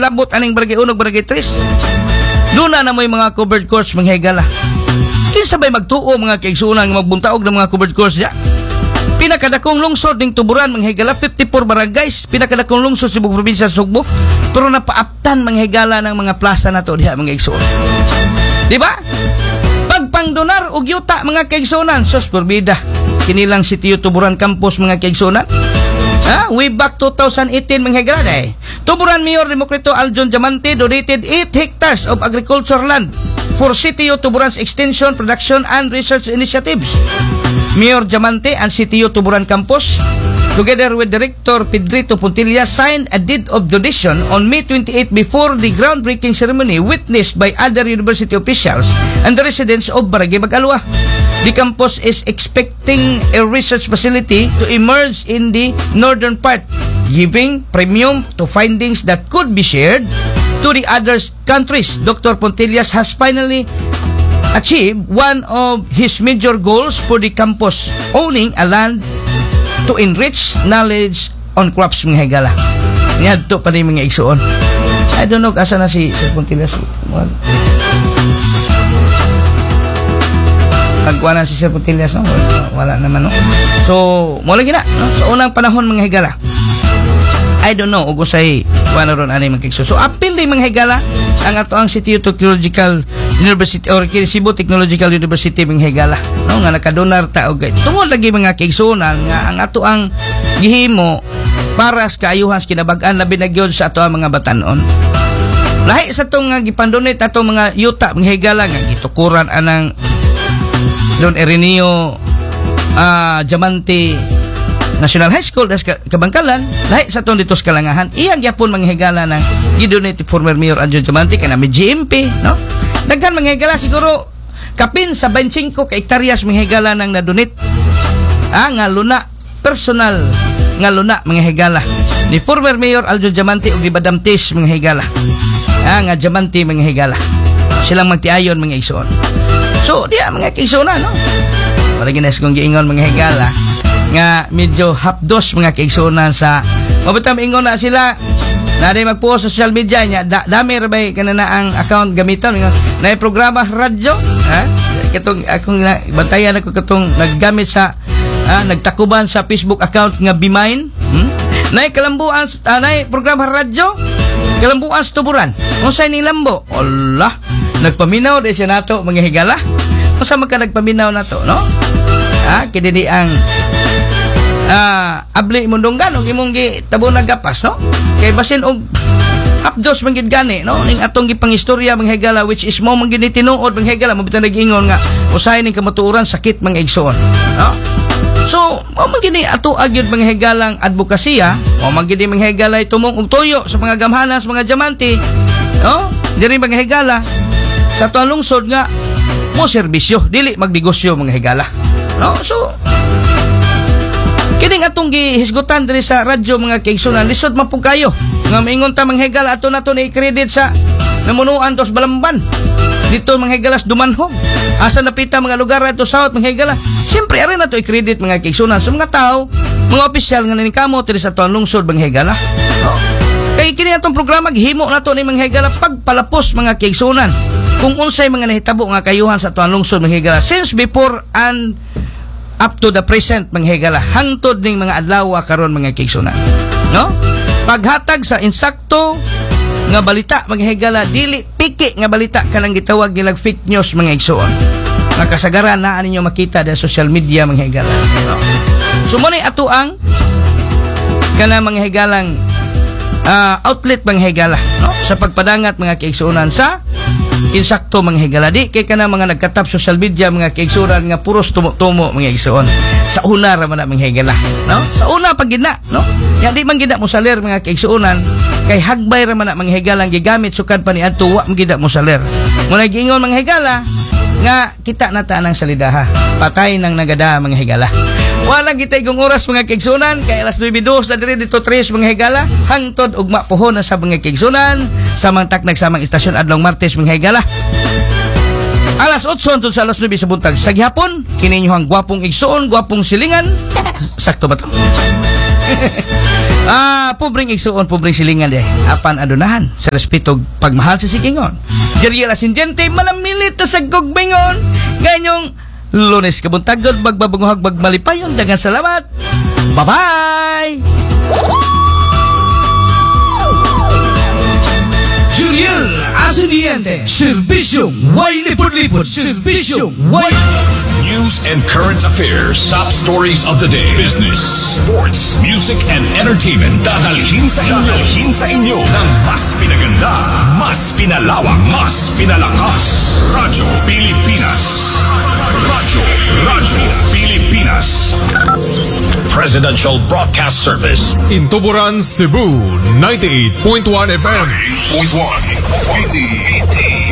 labot aning barangay 1 barangay 3. Duna na mo yung mga covered course mga higala. Kinsa bay magtuo mga kaigsunan nga magbuntaog ng mga covered course ya. Pinakadakong lungsod ning Tuburan mga higala 54 barangays, pinakadakong lungsod sa Cebu probinsya Sugbo, pero napaaptan mga higala ng mga plaza nato diha mga kaigsunan. Di ba? Pagpangdonar og yuta mga kaigsunan, sus porbida. Kinilang Sitio Tuburan Campus mga kaigsunan. Way back 2018 mga higala day. Tuburan Mayor Demokrito Aljon Diamante donated 8 hectares of agricultural land for Sitio Tuburan's extension, production, and research initiatives. Mayor Diamante and Sitio Tuburan Campus, together with Director Pedrito Puntilla, signed a deed of donation on May 28 before the groundbreaking ceremony witnessed by other university officials and the residents of Barangay Bagalwa. The campus is expecting a research facility to emerge in the northern part, giving premium to findings that could be shared to the other countries. Dr. Pontillas has finally achieved one of his major goals for the campus, owning a land to enrich knowledge on crops mga higala. Ngadto pa ni mga igsuon. I don't know asa na si Sir Pontillas. Pagkuha na si Sir Pontillas, no? Wala naman, no? So, mula gina, no? Sa unang panahon mga higala, I don't know, ugo say, wala ron anay magkikso. So, apil din mga higala, ang ato ang Sitio Technological University or Cebu Technological University mga higala, no? Nga nakadonar ta, okay. Tungod lagi mga kiksunan, nga ang ato ang gihimo para sa kaayuhan kinabagaan na binagyon sa ato ang mga batanon. Lahi sa itong gipandonate ato mga yuta mga higala, nga gitukuran anang Don Ireneo Diamante National High School das Kabangkalan, lahi sa itong dito sa Kalangahan, iyang yapon mga higala ng gidonate former Mayor Aljon Diamante kanami GMP, no? Daghan mga higala siguro kapin sa 25 ka hektaryas mga higala nang nadonate nga luna personal nga luna mga higala ni former Mayor Aljon Diamante ug gibadamtis mga higala nga Diamante mga higala silang magtiayon mga igsoon. So diya mga kaigsunan, no? Para ginas kong giingon mga higala nga medyo hapdos mga kaigsunan sa mabutam ingon na sila na rin magpost sa social media niya dami rabay kanana ang account gamiton na programa radyo katong akong bantayan ako katong naggamit sa nagtakuban sa Facebook account nga Bimine na kalambuan na programa radyo kalambuan sa Tuburan unsay ning lambo Allah nagpaminaw di siya nato mga higala usa man ka nagpaminaw nato no kini ang abli mundonggan og imong gitabo nagapas no kay basin og hapdos man gid gani no ning atong gipangistorya mga higala which is mo man gid tinuod mga higala mabitang nag-ingon nga usahay ning kamatuoran sakit mga igsoon no so mo man gid ato agyud mga higalang advokasya mo man gid mga higala tumong og tuyo sa mga gamhanas mga Diamante no diri mga higala sa tuang lungsod nga mo serbisyo dili magnegosyo mga higala no so kining atong gihisgutan diri sa radyo mga kaigsunan lisod man pug kayo nga maingon ta mga higala ato nato ni credit sa namunuan tos Balamban dito mga higalas Dumanhog asa napita mga lugar ato south mga higala siyempre ari nato i-credit mga kaigsunan sa mga tao mga opisyal nga nikamot diri sa tuang lungsod mga higala no kay kini atong programa gihimo nato ni mga higala pagpalapos mga kaigsunan kung unsay mga nahitabo nga kayuhan sa tuang lungsod mga higala since before and up to the present mga higala hangtod ning mga adlaw karon mga kaigsunan no paghatag sa insakto nga balita mga higala dili piki nga balita kanang gitawag nilang fake news mga igsoon nga kasagaran na ninyo makita sa social media mga higala no? So mo ni ato ang kana mga higalang outlet mga higala no sa pagpadangat mga kaigsuonan sa insakto mga higala di kay kana mga nagkatap social media mga kaigsuonan nga puros tumo-tumo mga igsoon sa una ra man mga higala no sa una pag gina no ya di man gina mo saler mga kaigsuonan kay hagbay ra man mga higalang gigamit sukad pa ni adto wa man gina mo saler mo nagingon mga higala nga kita na ta nang salidaha patay nang nagada mga higala wala kita igong oras mga kaigsunan kay alas 9:02 na diri dito 3 mga higala hangtod ugma pohon na sa mga kaigsunan samang taknag samang istasyon adlong Martes mga higala alas 8 hangtod sa alas 9 sa buntag sa gihapon kini inyo ang gwapong igsuon gwapong silingan sakto ba to Pobreng igsuon, pobreng silingan apan adunahan sa respeto pagmahal sa sikingon. Jeriel asindyente manamilit na sa gugbengon. Ganyong Lunes kabuntagod bagbabanguhag bagmalipayon. Daghang salamat. Bye-bye. Jeriel asindyente, serbisyong way lipod-lipod, serbisyong way. News and current affairs, top stories of the day, business, sports, music, and entertainment. Dadalhin sa inyo ng mas pinaganda, mas pinalawak, mas pinalakas. Radyo Pilipinas. Radyo Pilipinas. Presidential Broadcast Service. In Tuburan, Cebu, 98.1 FM. 98.1.